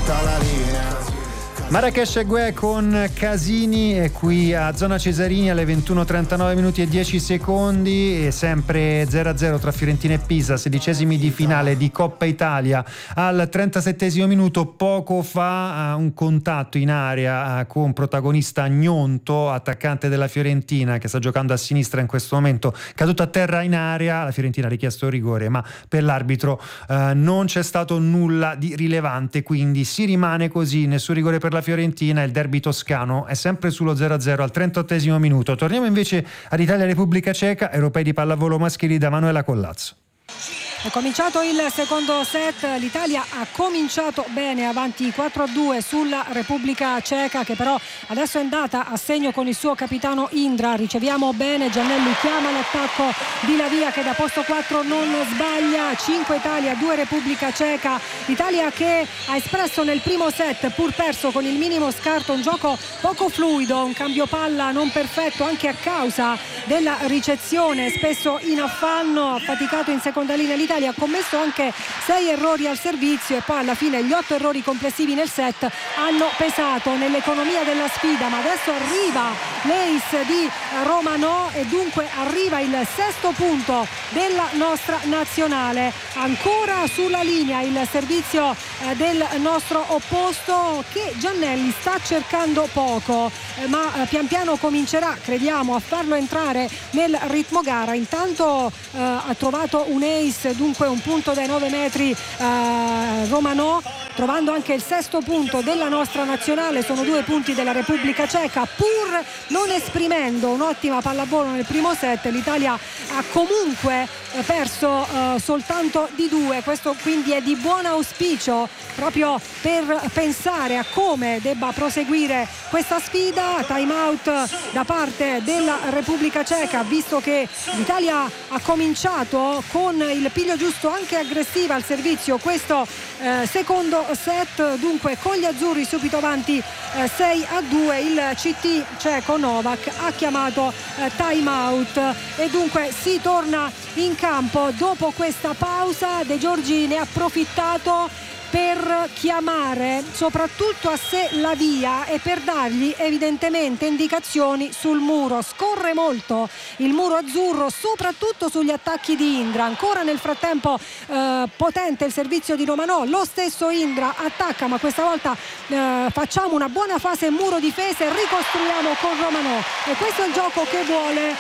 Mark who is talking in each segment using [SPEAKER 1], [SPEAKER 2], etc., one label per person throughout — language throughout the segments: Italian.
[SPEAKER 1] tutta la linea.
[SPEAKER 2] Marrakesh e Guè con Casini è qui a Zona Cesarini alle 21:39 minuti e 10 secondi e sempre 0-0 tra Fiorentina e Pisa, 16esimi di finale di Coppa Italia. Al 37esimo minuto poco fa un contatto in area con protagonista Gnonto, attaccante della Fiorentina che sta giocando a sinistra in questo momento, caduto a terra in area. La Fiorentina ha richiesto rigore, ma per l'arbitro non c'è stato nulla di rilevante, quindi si rimane così, nessun rigore per la Fiorentina. Il derby toscano è sempre sullo 0-0 al 38esimo minuto. Torniamo invece ad Italia-Repubblica Ceca, europei di pallavolo maschili da Manuela Collazzo.
[SPEAKER 3] È cominciato il secondo set, l'Italia ha cominciato bene, avanti 4-2 sulla Repubblica Ceca, che però adesso è andata a segno con il suo capitano Indra. Riceviamo bene, Giannelli chiama l'attacco di Lavia che da posto 4 non sbaglia. 5 Italia, 2 Repubblica Ceca. L'Italia che ha espresso nel primo set, pur perso con il minimo scarto, un gioco poco fluido, un cambio palla non perfetto anche a causa della ricezione, spesso in affanno, ha faticato in seconda linea. L'Italia ha commesso anche 6 errori al servizio e poi alla fine gli 8 errori complessivi nel set hanno pesato nell'economia della sfida, ma adesso arriva l'ace di Romanò e dunque arriva il sesto punto della nostra nazionale. Ancora sulla linea il servizio del nostro opposto, che Giannelli sta cercando poco, ma pian piano comincerà, crediamo, a farlo entrare nel ritmo gara. Intanto ha trovato un ace, dunque un punto dai 9 metri Romanò, trovando anche il sesto punto della nostra nazionale. Sono 2 punti della Repubblica Ceca, pur non esprimendo un'ottima pallavolo nel primo set. L'Italia ha comunque perso soltanto di 2. Questo quindi è di buon auspicio proprio per pensare a come debba proseguire questa sfida. Time out da parte della Repubblica Ceca, visto che l'Italia ha cominciato con il piglio giusto, anche aggressiva al servizio, questo secondo set. Dunque con gli azzurri subito avanti 6-2, il CT ceco Novak ha chiamato time out e dunque si torna in campo dopo questa pausa. De Giorgi ne ha approfittato per chiamare soprattutto a sé Lavia e per dargli evidentemente indicazioni sul muro. Scorre molto il muro azzurro, soprattutto sugli attacchi di Indra. Ancora nel frattempo potente il servizio di Romanò, lo stesso Indra attacca, ma questa volta facciamo una buona fase muro difesa e ricostruiamo con Romanò, e questo è il gioco che vuole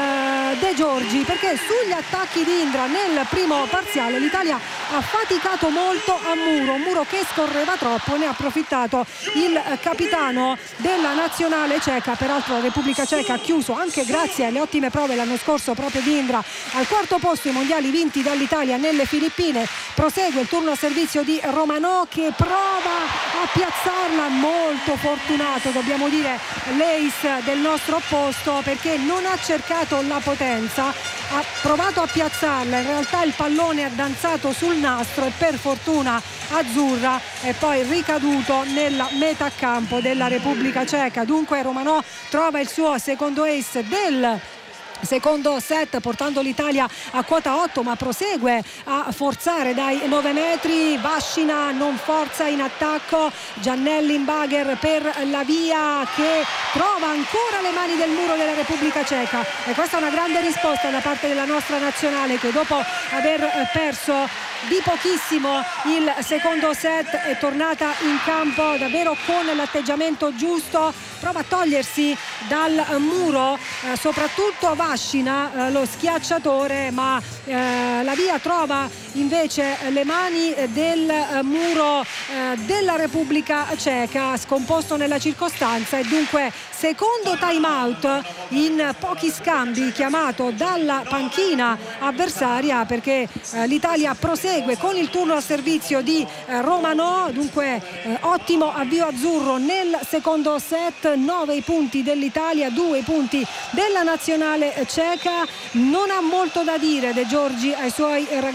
[SPEAKER 3] De Giorgi, perché sugli attacchi di Indra nel primo parziale l'Italia ha faticato molto a muro, un muro che scorreva troppo. Ne ha approfittato il capitano della nazionale ceca. Peraltro la Repubblica Ceca ha chiuso, anche grazie alle ottime prove l'anno scorso proprio di Indra, al quarto posto ai mondiali vinti dall'Italia nelle Filippine. Prosegue il turno a servizio di Romanò, che prova a piazzarla, molto fortunato dobbiamo dire l'ace del nostro opposto, perché non ha cercato la potenza, ha provato a piazzarla, in realtà il pallone ha danzato sul nastro e per fortuna azzurra è poi ricaduto nella metà campo della Repubblica Ceca. Dunque Romanò trova il suo secondo ace del secondo set, portando l'Italia a quota 8, ma prosegue a forzare dai 9 metri. Vascina non forza in attacco, Giannelli in bagher per Lavia, che trova ancora le mani del muro della Repubblica Ceca, e questa è una grande risposta da parte della nostra nazionale, che dopo aver perso di pochissimo il secondo set è tornata in campo davvero con l'atteggiamento giusto, prova a togliersi dal muro soprattutto Vascina, lo schiacciatore, ma Lavia trova invece le mani del muro della Repubblica Ceca, scomposto nella circostanza, e dunque secondo time out in pochi scambi chiamato dalla panchina avversaria, perché l'Italia prosegue con il turno a servizio di Romanò. Dunque ottimo avvio azzurro nel secondo set, 9 i punti dell'Italia, 2 i punti della nazionale ceca. Non ha molto da dire De Giorgi ai suoi ragazzi,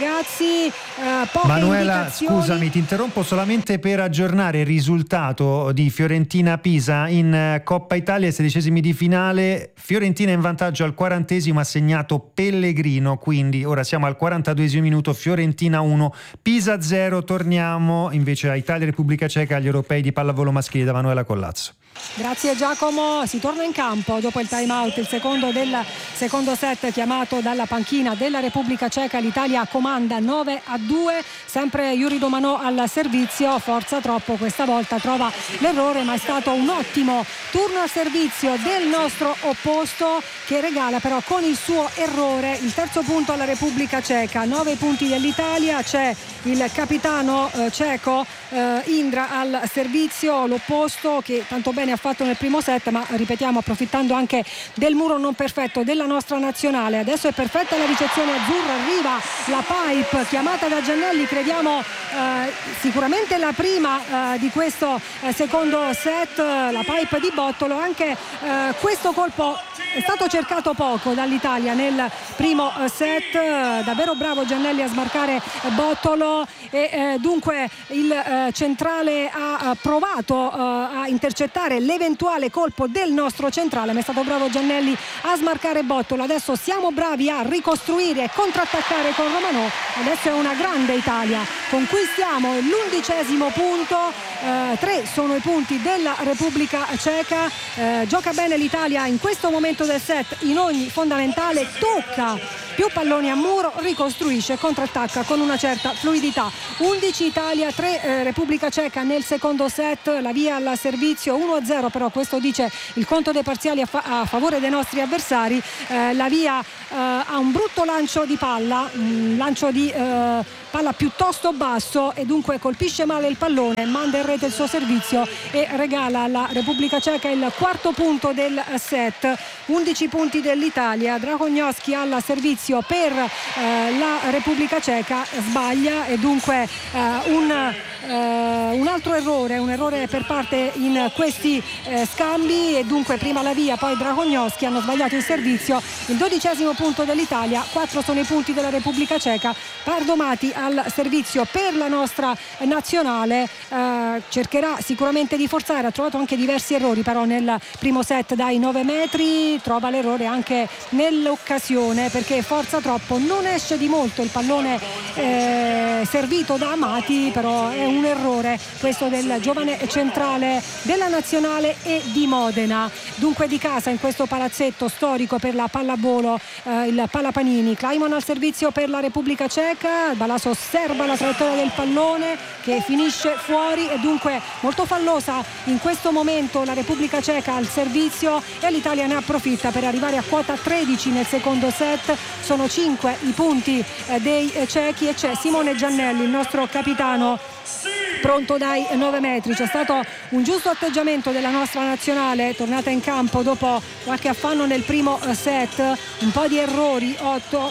[SPEAKER 3] quindi poche
[SPEAKER 2] Manuela,
[SPEAKER 3] indicazioni.
[SPEAKER 2] scusami, ti interrompo solamente per aggiornare il risultato di Fiorentina-Pisa in Coppa Italia, 16esimi di finale. Fiorentina in vantaggio al 40esimo, ha segnato Pellegrino, quindi ora siamo al 42esimo minuto, Fiorentina 1, Pisa 0. Torniamo invece a Italia-Repubblica Ceca, agli europei di pallavolo maschile, da Manuela Collazzo.
[SPEAKER 3] Grazie Giacomo, si torna in campo dopo il time out, il secondo del secondo set chiamato dalla panchina della Repubblica Ceca. L'Italia comanda 9-2, sempre Yuri Domanò al servizio, forza troppo questa volta, trova l'errore, ma è stato un ottimo turno al servizio del nostro opposto, che regala però con il suo errore il terzo punto alla Repubblica Ceca. 9 punti dell'Italia, c'è il capitano ceco Indra al servizio, l'opposto che tanto bene ha fatto nel primo set, ma ripetiamo approfittando anche del muro non perfetto della nostra nazionale. Adesso è perfetta la ricezione azzurra, arriva la pipe chiamata da Giannelli, crediamo sicuramente la prima di questo secondo set, la pipe di Bottolo. Anche questo colpo è stato cercato poco dall'Italia nel primo set, davvero bravo Giannelli a smarcare Bottolo, e dunque il centrale ha provato a intercettare l'eventuale colpo del nostro centrale, ma è stato bravo Giannelli a smarcare Bottolo. Adesso siamo bravi a ricostruire e contrattaccare con Romanò. Adesso è una grande Italia, conquistiamo l'11° punto, 3 sono i punti della Repubblica Ceca. Gioca bene l'Italia in questo momento del set, in ogni fondamentale tocca più palloni a muro, ricostruisce e contrattacca con una certa fluidità. 11 Italia, 3 Repubblica Ceca nel secondo set. La via al servizio 1-0, però questo dice il conto dei parziali a favore dei nostri avversari. La via ha un brutto lancio di palla, un lancio di palla piuttosto basso, e dunque colpisce male il pallone, manda in rete il suo servizio e regala alla Repubblica Ceca il quarto punto del set. 11 punti dell'Italia. Dragognowski al servizio per la Repubblica Ceca, sbaglia, e dunque un altro errore, un errore per parte in questi scambi, e dunque prima la via poi Dragognowski hanno sbagliato il servizio. Il 12° punto dell'Italia, 4 sono i punti della Repubblica Ceca. Pardomati al servizio per la nostra nazionale, cercherà sicuramente di forzare, ha trovato anche diversi errori però nel primo set dai 9 metri, trova l'errore anche nell'occasione perché forza troppo, non esce di molto il pallone servito da Amati, però è un errore questo del giovane centrale della nazionale e di Modena. Dunque di casa in questo palazzetto storico per la pallavolo, il Palapanini. Klaimon al servizio per la Repubblica Ceca, Balaso osserva la traiettoria del pallone che finisce fuori, e dunque molto fallosa in questo momento la Repubblica Ceca al servizio, e l'Italia ne approfitta per arrivare a quota 13 nel secondo set. Sono 5 i punti dei cechi, e c'è Simone Giannelli, il nostro capitano, pronto dai 9 metri. C'è stato un giusto atteggiamento della nostra nazionale, tornata in campo dopo qualche affanno nel primo set, un po' di errori, 8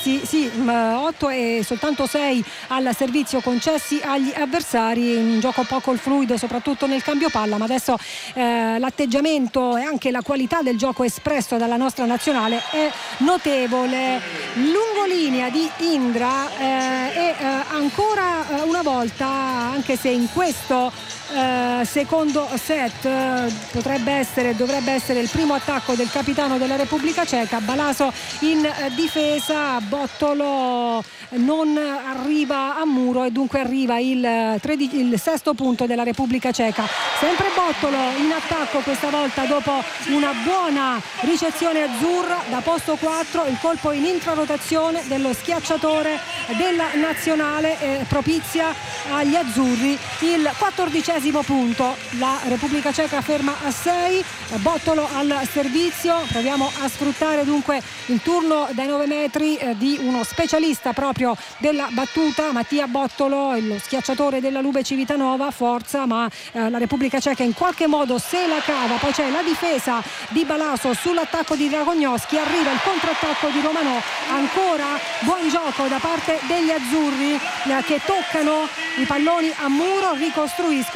[SPEAKER 3] e soltanto 6 al servizio concessi agli avversari, un gioco poco fluido soprattutto nel cambio palla, ma adesso l'atteggiamento e anche la qualità del gioco espresso dalla nostra nazionale è notevole. Lungolinea di Indra, e ancora una volta, anche se in questo secondo set dovrebbe essere il primo attacco del capitano della Repubblica Ceca, Balaso in difesa, Bottolo non arriva a muro, e dunque arriva il sesto punto della Repubblica Ceca. Sempre Bottolo in attacco questa volta dopo una buona ricezione azzurra da posto 4, il colpo in intrarotazione dello schiacciatore della nazionale propizia agli azzurri il 14° punto. La Repubblica Ceca ferma a 6, Bottolo al servizio. Proviamo a sfruttare dunque il turno dai 9 metri di uno specialista proprio della battuta, Mattia Bottolo, lo schiacciatore della Lube Civitanova. Forza, ma la Repubblica Ceca in qualche modo se la cava. Poi c'è la difesa di Balaso sull'attacco di Dragognowski, arriva il contrattacco di Romanò, ancora buon gioco da parte degli azzurri che toccano i palloni a muro, ricostruiscono.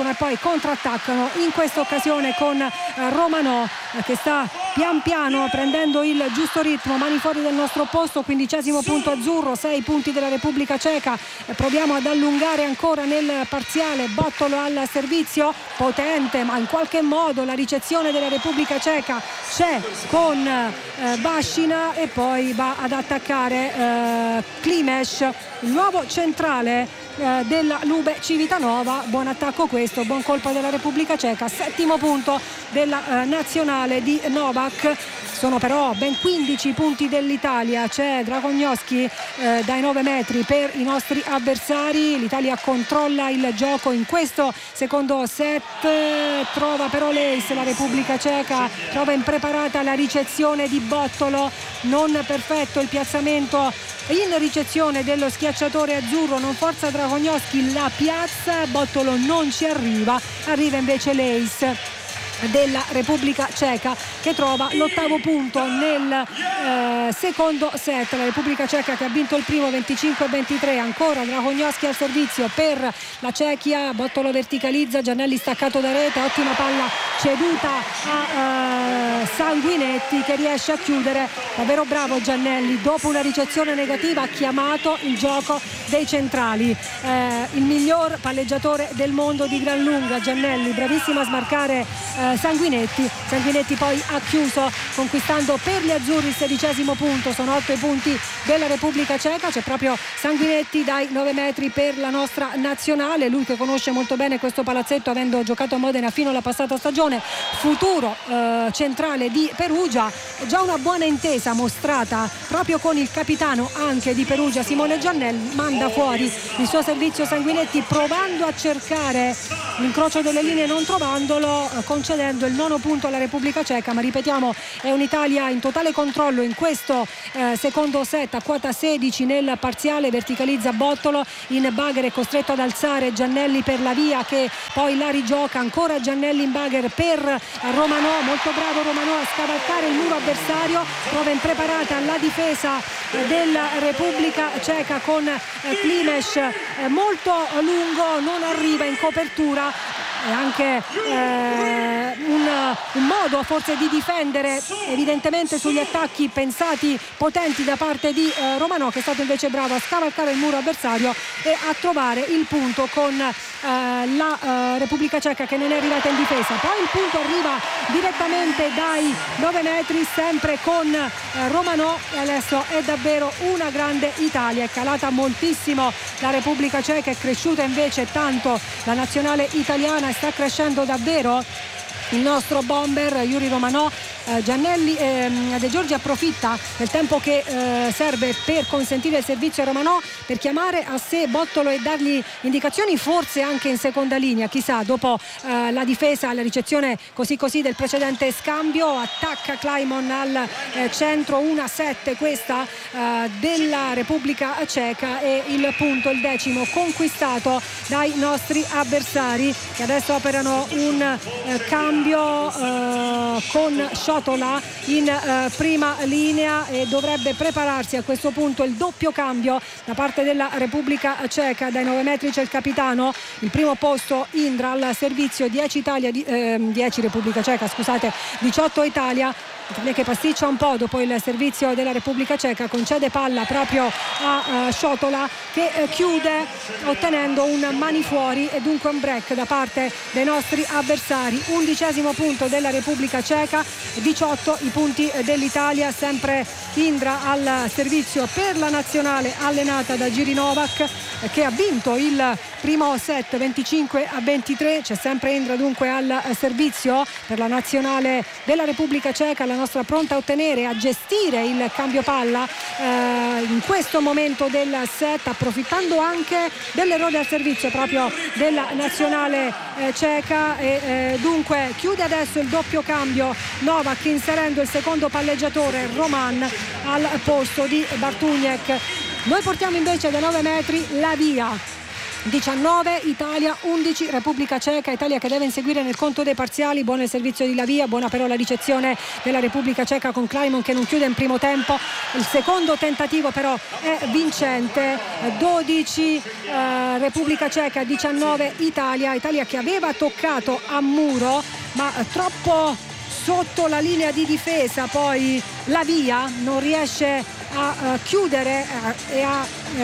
[SPEAKER 3] e poi contrattaccano in questa occasione con Romanò che sta pian piano prendendo il giusto ritmo, mani fuori del nostro posto, 15° punto azzurro, 6 punti della Repubblica Ceca. Proviamo ad allungare ancora nel parziale, Bottolo al servizio, potente ma in qualche modo la ricezione della Repubblica Ceca c'è con Bascina e poi va ad attaccare Klimes, il nuovo centrale della Lube Civitanova. Buon attacco questo, buon colpo della Repubblica Ceca, 7° punto della nazionale di Novak. Sono però ben 15 punti dell'Italia, c'è Dragognowski dai 9 metri per i nostri avversari. L'Italia controlla il gioco in questo secondo set, trova però l'ace la Repubblica Ceca, trova impreparata la ricezione di Bottolo, non perfetto il piazzamento in ricezione dello schiacciatore azzurro, non forza Dragognowski la piazza, Bottolo non ci arriva invece l'ace della Repubblica Ceca che trova l'8° punto nel secondo set. La Repubblica Ceca che ha vinto il primo 25-23, ancora Dragognowski al servizio per la Cechia, Bottolo verticalizza, Giannelli staccato da rete, ottima palla ceduta a Sanguinetti che riesce a chiudere, davvero bravo Giannelli, dopo una ricezione negativa ha chiamato il gioco dei centrali, il miglior palleggiatore del mondo di gran lunga Giannelli, bravissimo a smarcare Sanguinetti poi ha chiuso conquistando per gli azzurri il 16° punto. Sono 8 i punti della Repubblica Ceca, c'è proprio Sanguinetti dai 9 metri per la nostra nazionale, lui che conosce molto bene questo palazzetto avendo giocato a Modena fino alla passata stagione, futuro centrale di Perugia. Già una buona intesa mostrata proprio con il capitano anche di Perugia Simone Giannelli, manda fuori il suo servizio Sanguinetti provando a cercare l'incrocio delle linee, non trovandolo, concedendo il 9° punto alla Repubblica Ceca, ma ripetiamo è un'Italia in totale controllo in questo secondo set, a quota 16 nel parziale, verticalizza Bottolo, in bagher è costretto ad alzare Giannelli per la via che poi la rigioca, ancora Giannelli in bagher per Romanò, molto bravo Romanò a scavalcare il muro avversario, trova impreparata la difesa della Repubblica Ceca con Klimes molto lungo, non arriva in copertura, è anche un modo forse di difendere evidentemente sugli attacchi pensati potenti da parte di Romanò, che è stato invece bravo a scavalcare il muro avversario e a trovare il punto con la Repubblica Ceca che non è arrivata in difesa. Poi il punto arriva direttamente dai 9 metri sempre con Romanò e adesso è davvero una grande Italia, è calata moltissimo la Repubblica Ceca, è cresciuta invece tanto la nazionale italiana, sta crescendo davvero il nostro bomber Yuri Romanò. Giannelli De Giorgi approfitta del tempo che serve per consentire il servizio a Romanò per chiamare a sé Bottolo e dargli indicazioni, forse anche in seconda linea, chissà, dopo la difesa, la ricezione così del precedente scambio. Attacca Kleiman al centro, 1-7 questa della Repubblica Ceca, e il punto, il 10° conquistato dai nostri avversari che adesso operano un cambio con Sciotola in prima linea e dovrebbe prepararsi a questo punto il doppio cambio da parte della Repubblica Ceca. Dai 9 metri c'è il capitano, il primo posto Indra al servizio, 10 Repubblica Ceca, 18 Italia che pasticcia un po' dopo il servizio della Repubblica Ceca, concede palla proprio a Sciotola che chiude ottenendo un mani fuori e dunque un break da parte dei nostri avversari. 11° punto della Repubblica Ceca, 18 i punti dell'Italia, sempre Indra al servizio per la nazionale allenata da Jiří Novák che ha vinto il primo set 25-23. C'è sempre Indra dunque al servizio per la nazionale della Repubblica Ceca, la nostra pronta a ottenere, a gestire il cambio palla in questo momento del set, approfittando anche dell'errore al servizio proprio della nazionale ceca, e dunque chiude adesso il doppio cambio Novák inserendo il secondo palleggiatore Roman al posto di Bartuňek. Noi portiamo invece da 9 metri la via 19, Italia 11, Repubblica Ceca. Italia che deve inseguire nel conto dei parziali. Buono il servizio di Lavia, buona però la ricezione della Repubblica Ceca con Klajmon che non chiude in primo tempo. Il secondo tentativo però è vincente. 12 Repubblica Ceca, 19 Italia che aveva toccato a muro ma troppo sotto la linea di difesa, poi Lavia non riesce a chiudere e a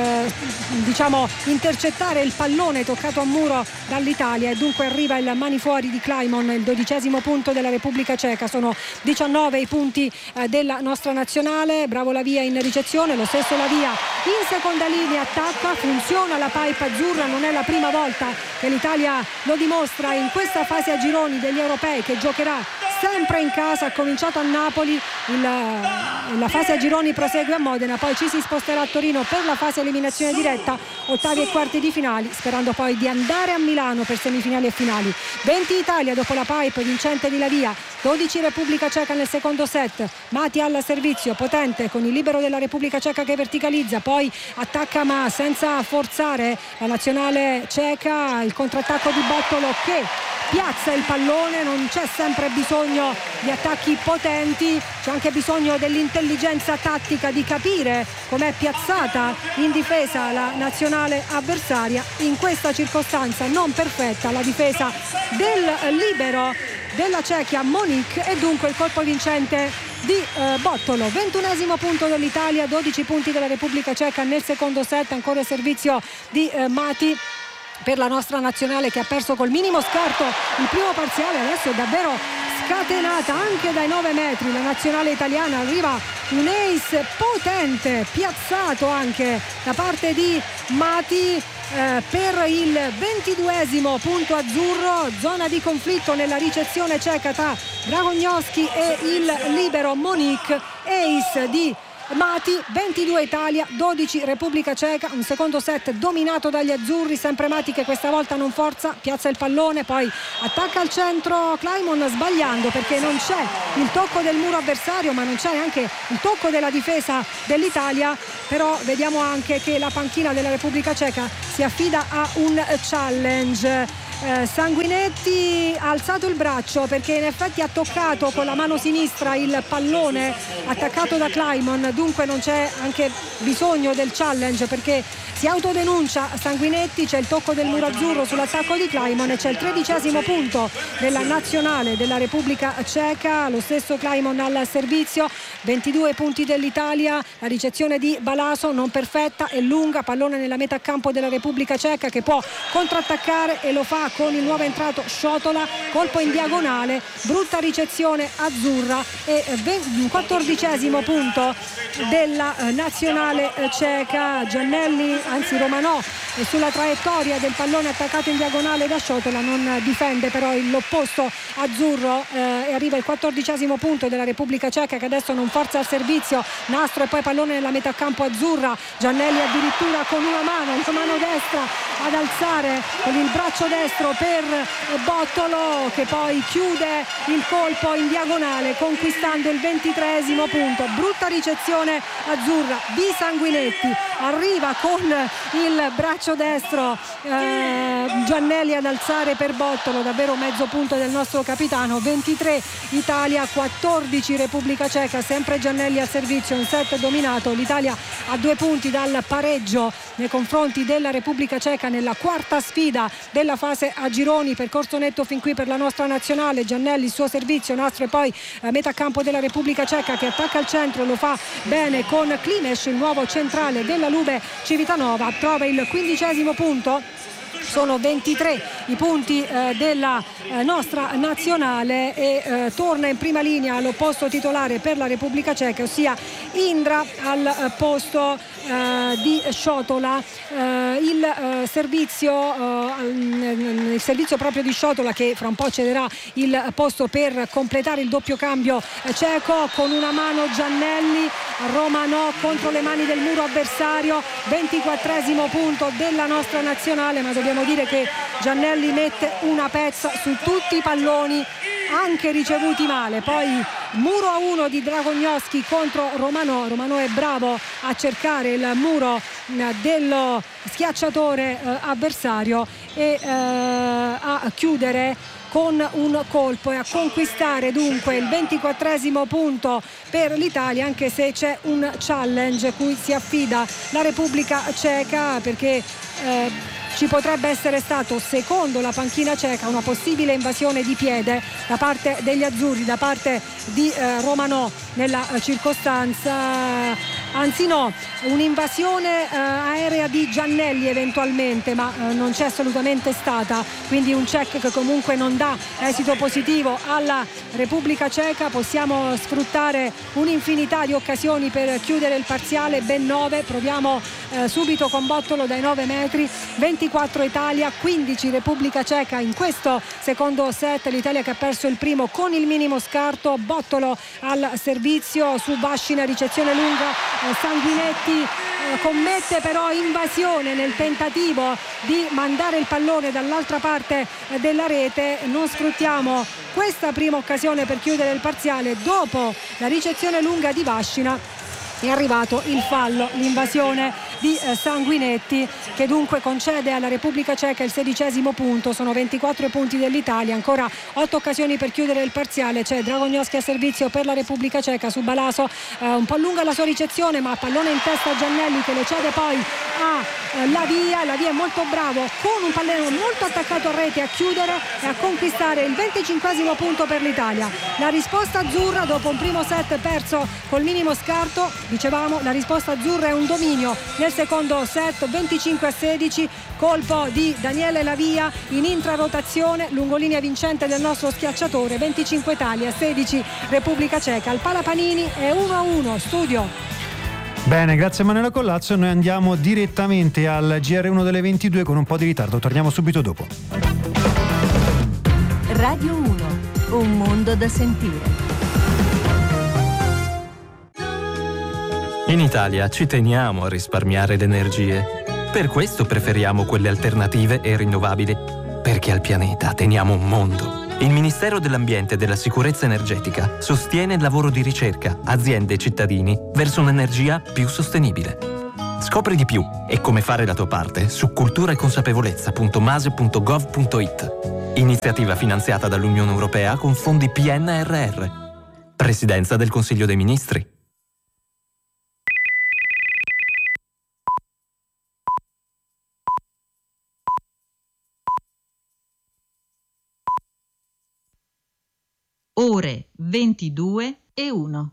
[SPEAKER 3] intercettare il pallone toccato a muro dall'Italia, e dunque arriva il mani fuori di Klajmon, il 12° punto della Repubblica Ceca. Sono 19 i punti della nostra nazionale. Bravo Lavia in ricezione, lo stesso Lavia in seconda linea, attacca, funziona la pipe azzurra. Non è la prima volta che l'Italia lo dimostra in questa fase a gironi degli europei, che giocherà sempre in casa. Ha cominciato a Napoli, la fase a gironi prosegue a Modena, poi ci si sposterà a Torino per la fase eliminazione diretta, ottavi e quarti di finali, sperando poi di andare a Milano per semifinali e finali. 20 Italia dopo la pipe vincente di Lavia, 12 Repubblica Ceca nel secondo set. Mati al servizio, potente con il libero della Repubblica Ceca che verticalizza, poi attacca ma senza forzare la nazionale ceca. Il contrattacco di Bottolo che piazza il pallone. Non c'è sempre bisogno di attacchi potenti, c'è anche bisogno dell'intelligenza tattica, di capire com'è piazzata in difesa la nazionale avversaria. In questa circostanza non perfetta la difesa del libero della Cechia Monique, e dunque il colpo vincente di Bottolo. 21° punto dell'Italia, 12 punti della Repubblica Ceca nel secondo set. Ancora il servizio di Mati per la nostra nazionale, che ha perso col minimo scarto il primo parziale. Adesso è davvero scatenata anche dai 9 metri la nazionale italiana. Arriva un ace potente, piazzato anche da parte di Mati per il 22° punto azzurro. Zona di conflitto nella ricezione ceca tra Dragognowski e il libero Monique. Ace di Mati, 22 Italia, 12 Repubblica Ceca. Un secondo set dominato dagli azzurri, sempre Mati che questa volta non forza, piazza il pallone, poi attacca al centro Klajmon, sbagliando perché non c'è il tocco del muro avversario, ma non c'è neanche il tocco della difesa dell'Italia. Però vediamo anche che la panchina della Repubblica Ceca si affida a un challenge. Sanguinetti ha alzato il braccio perché in effetti ha toccato con la mano sinistra il pallone attaccato da Klajmon, dunque non c'è anche bisogno del challenge perché si autodenuncia Sanguinetti. C'è il tocco del muro azzurro sull'attacco di Klajmon e c'è il 13° punto della nazionale della Repubblica Ceca. Lo stesso Klajmon al servizio. 22 punti dell'Italia. La ricezione di Balaso non perfetta e lunga, pallone nella metà campo della Repubblica Ceca che può contrattaccare e lo fa con il nuovo entrato Sciotola, colpo in diagonale, brutta ricezione azzurra. E 14° punto della nazionale ceca. Giannelli, anzi Romanò, sulla traiettoria del pallone attaccato in diagonale da Sciotola, non difende però l'opposto azzurro e arriva il 14° punto della Repubblica Ceca, che adesso non forza al servizio. Nastro e poi pallone nella metà campo azzurra. Giannelli addirittura con una mano destra ad alzare con il braccio destro per Bottolo, che poi chiude il colpo in diagonale conquistando il 23° punto. Brutta ricezione azzurra di Sanguinetti, arriva con il braccio destro Giannelli ad alzare per Bottolo, davvero mezzo punto del nostro capitano. 23 Italia, 14 Repubblica Ceca, sempre Giannelli al servizio. Un set dominato, l'Italia a 2 punti dal pareggio nei confronti della Repubblica Ceca nella quarta sfida della fase a gironi. Percorso netto fin qui per la nostra nazionale. Giannelli il suo servizio, Nastro e poi metà campo della Repubblica Ceca che attacca al centro, lo fa bene con Klimes, il nuovo centrale della Lube Civitanova. Trova il 15° punto. Sono 23 i punti della nostra nazionale e torna in prima linea all'opposto titolare per la Repubblica Ceca, ossia Indra al posto di Sciotola. Il servizio proprio di Sciotola, che fra un po' cederà il posto per completare il doppio cambio ceco. Con una mano Giannelli, Romanò contro le mani del muro avversario. 24° punto della nostra nazionale, ma dobbiamo dire che Giannelli mette una pezza su tutti i palloni anche ricevuti male. Poi muro a 1 di Dragognoschi contro Romano. Romano è bravo a cercare il muro dello schiacciatore avversario e a chiudere con un colpo e a conquistare dunque il 24esimo punto per l'Italia, anche se c'è un challenge cui si affida la Repubblica Ceca, perché ci potrebbe essere stato, secondo la panchina ceca, una possibile invasione di piede da parte degli azzurri, da parte di Romano nella circostanza. Anzi no, un'invasione aerea di Giannelli eventualmente, ma non c'è assolutamente stata, quindi un check che comunque non dà esito positivo alla Repubblica Ceca. Possiamo sfruttare un'infinità di occasioni per chiudere il parziale, ben 9. Proviamo subito con Bottolo dai 9 metri. 24 Italia, 15 Repubblica Ceca in questo secondo set. L'Italia che ha perso il primo con il minimo scarto. Bottolo al servizio su Vascina, ricezione lunga. Sanguinetti commette però invasione nel tentativo di mandare il pallone dall'altra parte della rete. Non sfruttiamo questa prima occasione per chiudere il parziale. Dopo la ricezione lunga di Vascina è arrivato il fallo, l'invasione di Sanguinetti, che dunque concede alla Repubblica Ceca il 16° punto. Sono 24 punti dell'Italia, ancora 8 occasioni per chiudere il parziale. C'è Dragognoschi a servizio per la Repubblica Ceca su Balaso, un po' lunga la sua ricezione, ma pallone in testa a Giannelli che le cede poi a Lavia. Lavia è molto bravo con un pallone molto attaccato a rete a chiudere e a conquistare il 25° punto per l'Italia. La risposta azzurra dopo un primo set perso col minimo scarto, dicevamo, la risposta azzurra è un dominio nel secondo set, 25-16, colpo di Daniele Lavia in intrarotazione, lungolinea vincente del nostro schiacciatore. 25 Italia, 16 Repubblica Ceca. Al Palapanini è 1-1. Studio.
[SPEAKER 2] Bene, grazie Emanuela Collazzo. Noi andiamo direttamente al GR1 delle 22 con un po' di ritardo, torniamo subito dopo.
[SPEAKER 1] Radio 1, un mondo da sentire.
[SPEAKER 4] In Italia ci teniamo a risparmiare le energie. Per questo preferiamo quelle alternative e rinnovabili, perché al pianeta teniamo un mondo. Il Ministero dell'Ambiente e della Sicurezza Energetica sostiene il lavoro di ricerca, aziende e cittadini verso un'energia più sostenibile. Scopri di più e come fare la tua parte su culturaeconsapevolezza.mase.gov.it. Iniziativa finanziata dall'Unione Europea con fondi PNRR. Presidenza del Consiglio dei Ministri.
[SPEAKER 1] Ore 22:01.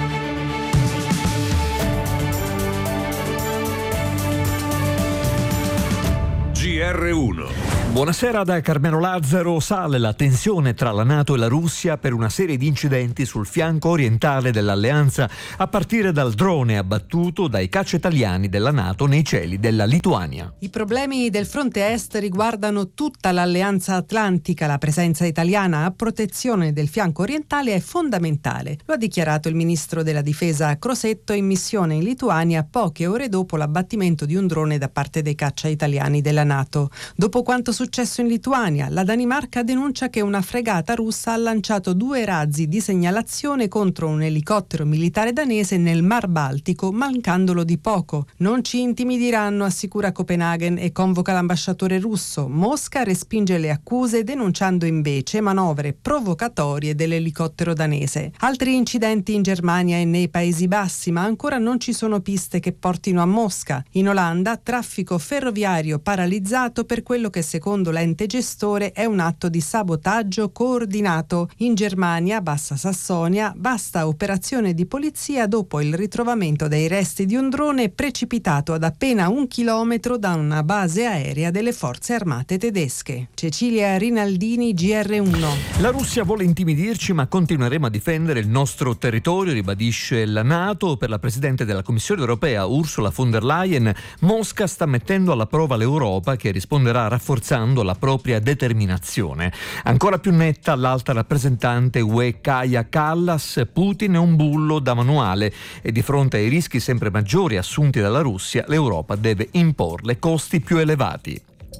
[SPEAKER 5] GR1.
[SPEAKER 6] Buonasera da Carmelo Lazzaro. Sale la tensione tra la NATO e la Russia per una serie di incidenti sul fianco orientale dell'alleanza, a partire dal drone abbattuto dai caccia italiani della NATO nei cieli della Lituania.
[SPEAKER 7] I problemi del fronte est riguardano tutta l'alleanza atlantica. La presenza italiana a protezione del fianco orientale è fondamentale. Lo ha dichiarato il ministro della difesa Crosetto in missione in Lituania poche ore dopo l'abbattimento di un drone da parte dei caccia italiani della NATO. Dopo quanto successo in Lituania, la Danimarca denuncia che una fregata russa ha lanciato 2 razzi di segnalazione contro un elicottero militare danese nel Mar Baltico, mancandolo di poco. Non ci intimidiranno, assicura Copenaghen e convoca l'ambasciatore russo. Mosca respinge le accuse, denunciando invece manovre provocatorie dell'elicottero danese. Altri incidenti in Germania e nei Paesi Bassi, ma ancora non ci sono piste che portino a Mosca. In Olanda, traffico ferroviario paralizzato per quello che secondo l'ente gestore è un atto di sabotaggio coordinato. In Germania, Bassa Sassonia, vasta operazione di polizia dopo il ritrovamento dei resti di un drone precipitato ad appena 1 chilometro da una base aerea delle forze armate tedesche. Cecilia Rinaldini, GR1.
[SPEAKER 6] La Russia vuole intimidirci, ma continueremo a difendere il nostro territorio, ribadisce la NATO. Per la Presidente della Commissione europea Ursula von der Leyen, Mosca sta mettendo alla prova l'Europa, che risponderà rafforzando la propria determinazione. Ancora più netta l'alta rappresentante UE Kaja Kallas: Putin è un bullo da manuale e di fronte ai rischi sempre maggiori assunti dalla Russia, l'Europa deve imporle costi più elevati.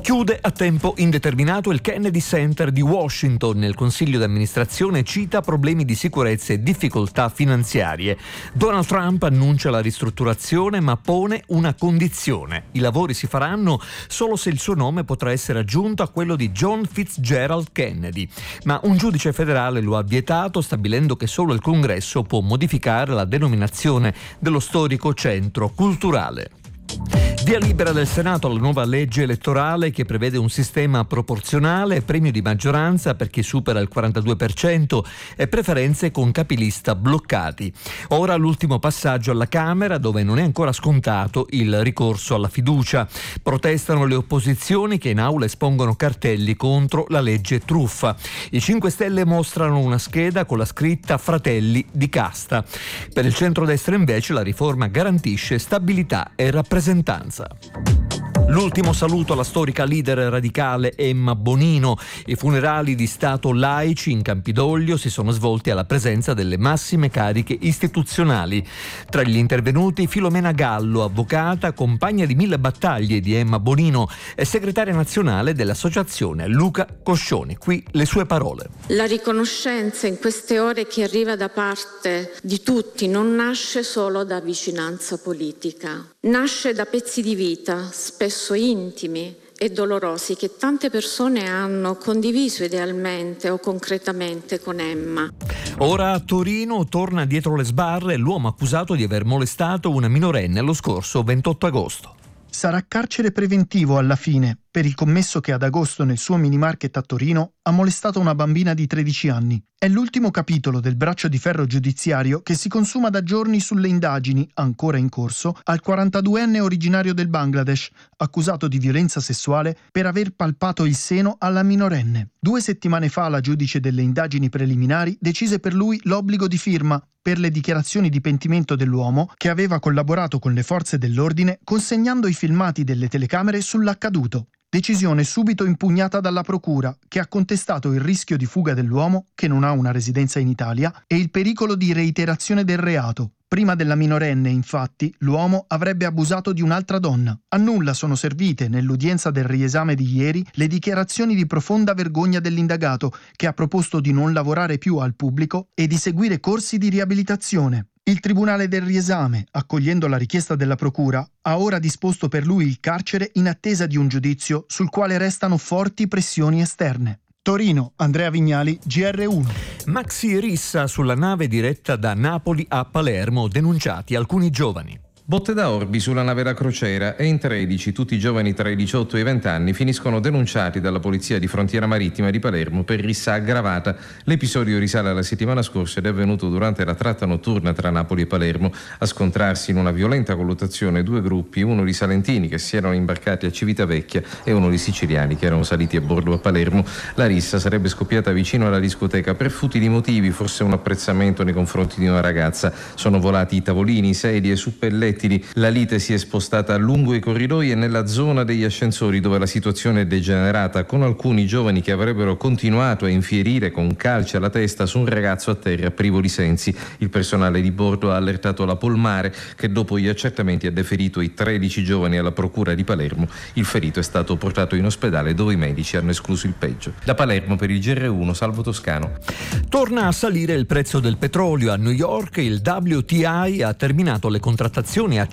[SPEAKER 6] Chiude a tempo indeterminato il Kennedy Center di Washington. Nel consiglio di amministrazione cita problemi di sicurezza e difficoltà finanziarie. Donald Trump annuncia la ristrutturazione ma pone una condizione: i lavori si faranno solo se il suo nome potrà essere aggiunto a quello di John Fitzgerald Kennedy, ma un giudice federale lo ha vietato, stabilendo che solo il Congresso può modificare la denominazione dello storico centro culturale. Via libera del Senato alla nuova legge elettorale che prevede un sistema proporzionale, premio di maggioranza per chi supera il 42% e preferenze con capilista bloccati. Ora l'ultimo passaggio alla Camera, dove non è ancora scontato il ricorso alla fiducia. Protestano le opposizioni che in aula espongono cartelli contro la legge truffa. I 5 Stelle mostrano una scheda con la scritta Fratelli di casta. Per il centrodestra invece la riforma garantisce stabilità e rappresentanza. L'ultimo saluto alla storica leader radicale Emma Bonino. I funerali di Stato laici in Campidoglio si sono svolti alla presenza delle massime cariche istituzionali. Tra gli intervenuti Filomena Gallo, avvocata, compagna di 1000 battaglie di Emma Bonino e segretaria nazionale dell'associazione Luca Coscioni. Qui le sue parole.
[SPEAKER 5] La riconoscenza in queste ore che arriva da parte di tutti non nasce solo da vicinanza politica, nasce da pezzi di vita, spesso intimi e dolorosi, che tante persone hanno condiviso idealmente o concretamente con Emma.
[SPEAKER 6] Ora a Torino torna dietro le sbarre l'uomo accusato di aver molestato una minorenne lo scorso 28 agosto.
[SPEAKER 8] Sarà carcere preventivo alla fine per il commesso che ad agosto nel suo mini market a Torino ha molestato una bambina di 13 anni. È l'ultimo capitolo del braccio di ferro giudiziario che si consuma da giorni sulle indagini, ancora in corso, al 42enne originario del Bangladesh, accusato di violenza sessuale per aver palpato il seno alla minorenne. 2 settimane fa la giudice delle indagini preliminari decise per lui l'obbligo di firma per le dichiarazioni di pentimento dell'uomo che aveva collaborato con le forze dell'ordine consegnando i filmati delle telecamere sull'accaduto. Decisione subito impugnata dalla procura, che ha contestato il rischio di fuga dell'uomo, che non ha una residenza in Italia, e il pericolo di reiterazione del reato. Prima della minorenne, infatti, l'uomo avrebbe abusato di un'altra donna. A nulla sono servite, nell'udienza del riesame di ieri, le dichiarazioni di profonda vergogna dell'indagato, che ha proposto di non lavorare più al pubblico e di seguire corsi di riabilitazione. Il Tribunale del riesame, accogliendo la richiesta della procura, ha ora disposto per lui il carcere in attesa di un giudizio sul quale restano forti pressioni esterne. Torino, Andrea Vignali, GR1.
[SPEAKER 6] Maxi rissa sulla nave diretta da Napoli a Palermo, denunciati alcuni giovani.
[SPEAKER 9] Botte da orbi sulla nave da crociera e in 13 tutti i giovani tra i 18 e i 20 anni finiscono denunciati dalla polizia di frontiera marittima di Palermo per rissa aggravata. L'episodio risale alla settimana scorsa ed è avvenuto durante la tratta notturna tra Napoli e Palermo. A scontrarsi in una violenta colluttazione 2 gruppi, uno di salentini che si erano imbarcati a Civitavecchia e uno di siciliani che erano saliti a bordo a Palermo. La rissa sarebbe scoppiata vicino alla discoteca per futili motivi, forse un apprezzamento nei confronti di una ragazza. Sono volati i tavolini, sedie, suppelletti. La lite si è spostata lungo i corridoi e nella zona degli ascensori, dove la situazione è degenerata, con alcuni giovani che avrebbero continuato a infierire con calci alla testa su un ragazzo a terra privo di sensi. Il personale di bordo ha allertato la Polmare, che dopo gli accertamenti ha deferito i 13 giovani alla procura di Palermo. Il ferito è stato portato in ospedale, dove i medici hanno escluso il peggio. Da Palermo per il GR1, Salvo Toscano.
[SPEAKER 6] Torna a salire il prezzo del petrolio. A New York il WTI ha terminato le contrattazioni a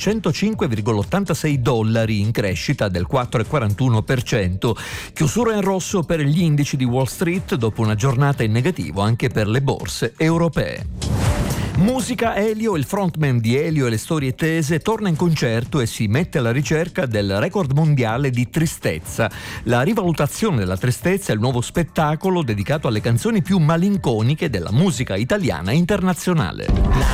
[SPEAKER 6] $105,86, in crescita del 4,41%. Chiusura in rosso per gli indici di Wall Street dopo una giornata in negativo anche per le borse europee. Musica. Elio, il frontman di Elio e le storie tese, torna in concerto e si mette alla ricerca del record mondiale di tristezza. La rivalutazione della tristezza è il nuovo spettacolo dedicato alle canzoni più malinconiche della musica italiana e internazionale.